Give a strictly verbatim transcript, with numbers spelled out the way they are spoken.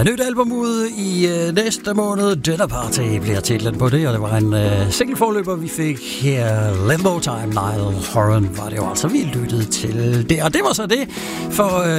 Et nyt album ud i øh, næste måned. Dinner Party bliver titlen på det, og det var en øh, singleforløber, vi fik her. Limbo Time, Niall Horan var det jo altså, vi lyttede til det. Og det var så det for... Øh,